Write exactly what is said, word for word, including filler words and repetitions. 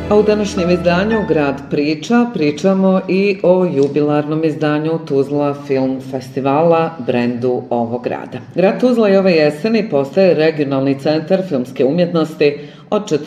A u današnjem izdanju Grad priča pričamo i o jubilarnom izdanju Tuzla Film Festivala, brendu ovog grada. Grad Tuzla i ove jeseni postaje regionalni centar filmske umjetnosti od